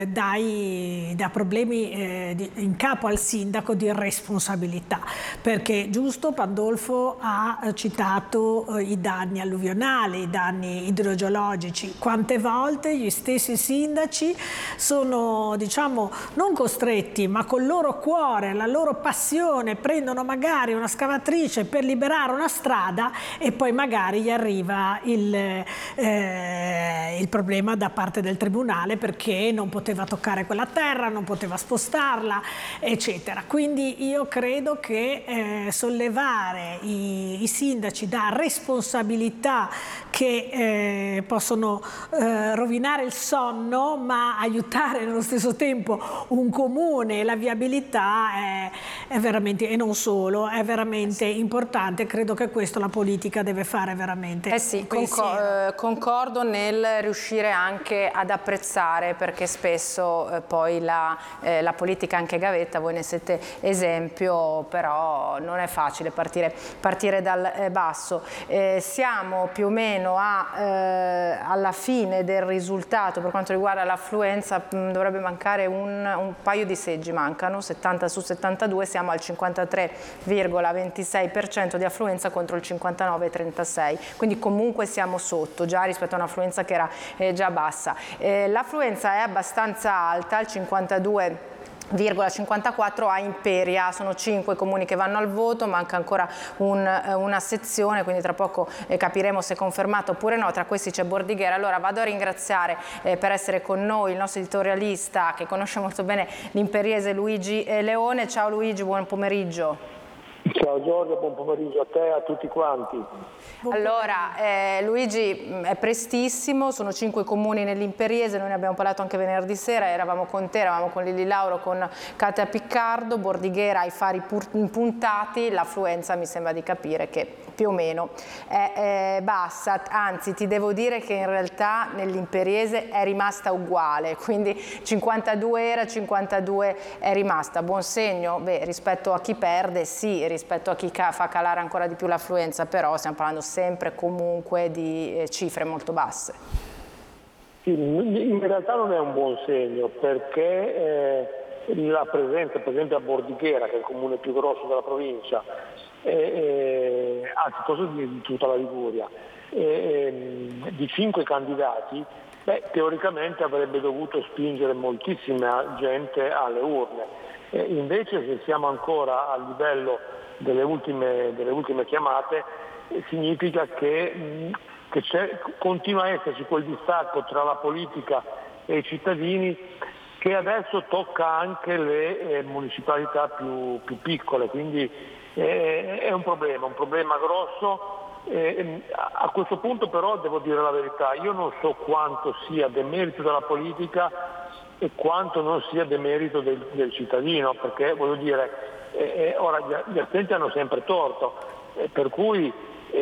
da problemi in capo al sindaco di responsabilità, perché giusto Pandolfo ha citato i danni alluvionali, i danni idrogeologici. Quante volte gli stessi sindaci sono, diciamo, non costretti, ma col loro cuore, la loro passione, prendono magari una scavatrice per liberare una strada e poi magari gli arriva il problema da parte del tribunale perché non poteva toccare quella terra, non poteva spostarla, eccetera. Quindi io credo che sollevare i sindaci da responsabilità che possono rovinare il sonno, ma aiutare nello stesso tempo un comune e la viabilità è veramente, e non solo, è veramente importante. Credo che questo la politica deve fare veramente. Sì, concordo nel riuscire anche ad apprezzare, perché spesso poi la politica, anche gavetta, voi ne siete esempio, però non è facile partire dal basso. Siamo più o meno alla fine del risultato per quanto riguarda l'affluenza. Dovrebbe mancare un paio di seggi, mancano 70 su 72, siamo al 53,26% di affluenza contro il 59,36%, quindi comunque siamo sotto già rispetto a un'affluenza che era già bassa. L'affluenza è abbastanza alta, il 52,54 a Imperia, sono 5 comuni che vanno al voto, manca ancora una sezione, quindi tra poco capiremo se è confermato oppure no. Tra questi c'è Bordighera. Allora vado a ringraziare per essere con noi il nostro editorialista che conosce molto bene l'imperiese, Luigi Leone. Ciao Luigi, buon pomeriggio. Ciao Giorgio, buon pomeriggio a te e a tutti quanti. Allora, Luigi, è prestissimo, sono 5 comuni nell'Imperiese, noi ne abbiamo parlato anche venerdì sera, eravamo con te, eravamo con Lili Lauro, con Katia Piccardo. Bordighera ai fari puntati, l'affluenza mi sembra di capire che più o meno è bassa, anzi ti devo dire che in realtà nell'Imperiese è rimasta uguale, quindi 52 era, 52 è rimasta. Buon segno? Beh, rispetto a chi perde sì, rispetto a chi fa calare ancora di più l'affluenza, però stiamo parlando sempre comunque di cifre molto basse. Sì, in realtà non è un buon segno, perché la presenza per esempio a Bordighera, che è il comune più grosso della provincia, anzi posso dire di tutta la Liguria, di 5 candidati, teoricamente avrebbe dovuto spingere moltissima gente alle urne. Invece se siamo ancora a livello delle ultime chiamate, significa che continua a esserci quel distacco tra la politica e i cittadini, che adesso tocca anche le municipalità più piccole, quindi è un problema grosso. A questo punto però devo dire la verità, io non so quanto sia demerito della politica e quanto non sia demerito del cittadino, perché voglio dire, ora gli assenti hanno sempre torto, per cui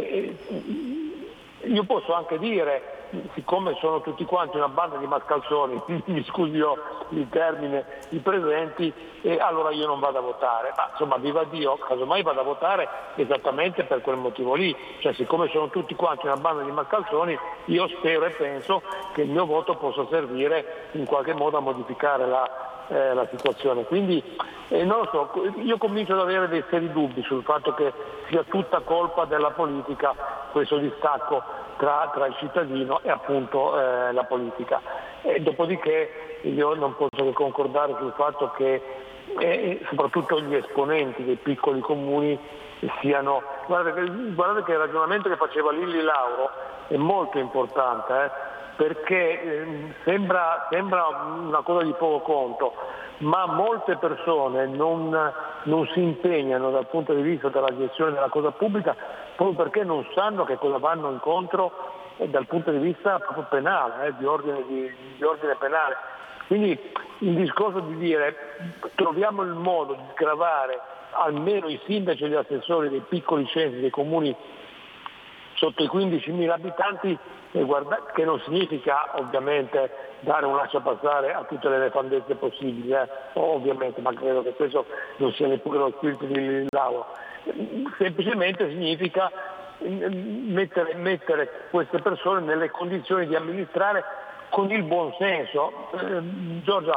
io posso anche dire, siccome sono tutti quanti una banda di mascalzoni, mi scusi io il termine, i presenti, allora io non vado a votare, ma insomma viva Dio, casomai vado a votare esattamente per quel motivo lì, cioè siccome sono tutti quanti una banda di mascalzoni, io spero e penso che il mio voto possa servire in qualche modo a modificare la situazione. Quindi non lo so, io comincio ad avere dei seri dubbi sul fatto che sia tutta colpa della politica questo distacco tra il cittadino e appunto la politica. Dopodiché io non posso che concordare sul fatto che soprattutto gli esponenti dei piccoli comuni siano... Guardate che il ragionamento che faceva Lili Lauro è molto importante, perché sembra una cosa di poco conto, ma molte persone non si impegnano dal punto di vista della gestione della cosa pubblica proprio perché non sanno che cosa vanno incontro dal punto di vista proprio penale, di ordine penale. Quindi il discorso di dire troviamo il modo di sgravare almeno i sindaci e gli assessori dei piccoli centri, dei comuni sotto i 15.000 abitanti, che non significa ovviamente dare un lasciapassare a tutte le nefandezze possibili, ovviamente, ma credo che questo non sia neppure lo spirito di Lauro. Semplicemente significa mettere queste persone nelle condizioni di amministrare con il buon senso. Giorgia,